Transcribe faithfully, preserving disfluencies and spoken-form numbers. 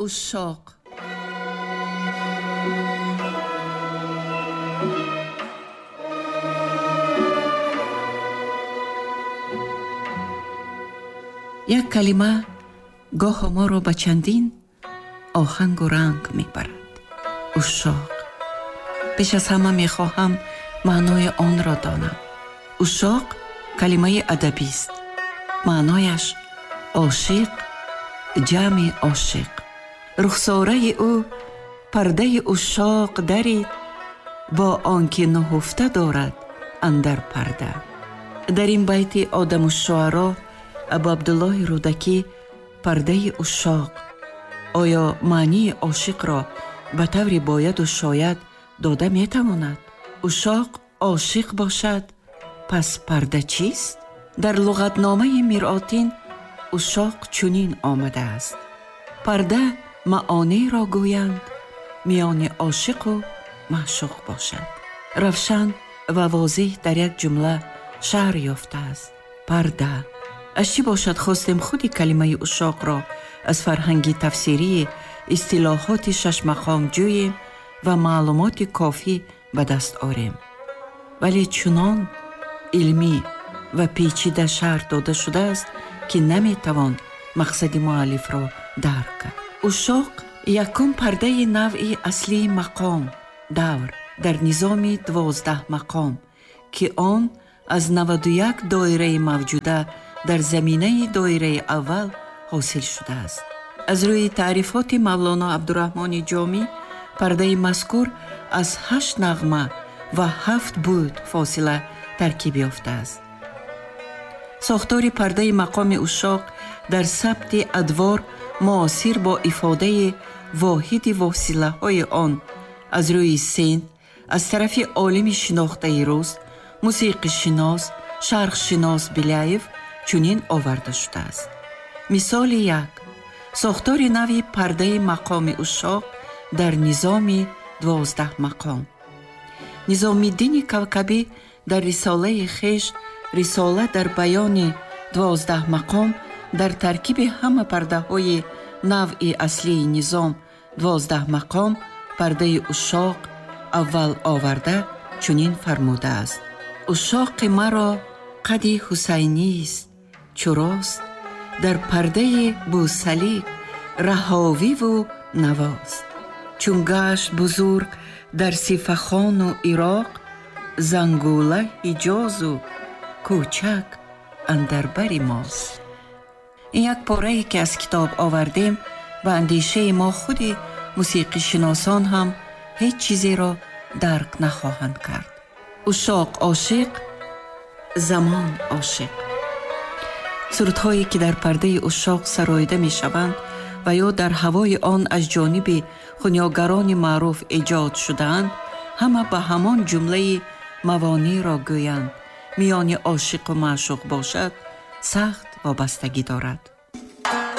ушоқ. як калима гоҳо моро ба чандин оҳангу ранг мебарад. ушоқ. пеш аз ҳама мехоҳам маънои онро донам. ушоқ калимаи адабист. маънояш ошиқ, ҷамъи ошиқ. рухсораи ӯ пардаи ушоқ дарид, бо он ки нуҳуфта дорад андар парда. дар ин байти Одаму шуаро Абу Абдуллоҳи Рудакӣ пардаи ушоқ оё маънии ошиқро ба таври бояду шояд дода метавонад? ушоқ ошиқ бошад, пас парда чист? дар луғатномаи Миръотин ушоқ чунин омадааст: парда маъонеро гӯянд, миёни ошиқу маъшуқ бошад. равшан ва возеҳ дар як ҷумла шаҳр ёфтааст. парда. аз чӣ бошад хостем худи калимаи ушоқро аз фарҳанги тафсирии истилоҳоти шашмақом ҷӯем ва маълумоти кофӣ ба даст орем. вале чунон илмӣ ва печида шарҳ дода шудааст, ки наметавон мақсади муаллифро дарк кард. ушоқ якум пардаи навъи аслии мақом, давр дар низоми дувоздаҳ мақом, ки он аз наваду як доираи мавҷуда дар заминаи доираи аввал ҳосил шудааст. аз рӯи таърифоти мавлоно Абдураҳмони Ҷомӣ, пардаи мазкур аз ҳашт нағма ва ҳафт буд фосила таркиб ёфтааст. сохтори пардаи мақоми ушоқ дар сабти адвор муосир бо ифодаи воҳиди восилаҳои он аз рӯи син аз тарафи олими шинохтаи рӯз, мусиқишинос, шарқшинос Биляев чунин оварда шудааст. мисоли як: сохтори нави пардаи мақоми ушоқ дар низоми дувоздаҳ мақом. низомиддини Кавкабӣ дар рисолаи хеш рисола дар баёни дувоздаҳ мақом дар таркиби ҳама пардаҳои навъи аслии низом дувоздаҳ мақом пардаи ушоқ аввал оварда чунин фармудааст: ушоқи маро қади ҳусайнист, чурост дар пардаи бусалик раҳовиву навост. чун гашт бузург дар сифахону ироқ, зангула ҳиҷозу кӯчак андар бари мост. ин як порае ки аз китоб овардем ба андешаи мо худи мусиқишиносон ҳам ҳеҷ чизеро дарк нахоҳанд кард. ушоқ ошиқ, замон ошиқ. сурудҳое ки дар пардаи ушоқ сароида мешаванд ва ё дар ҳавои он аз ҷониби хунёгарони маъруф эҷод шудаанд, ҳама ба ҳамон ҷумлаи мавонеъро гӯянд, миёни ошиқу маъшуқ бошад, сахт вобастагӣ дорад.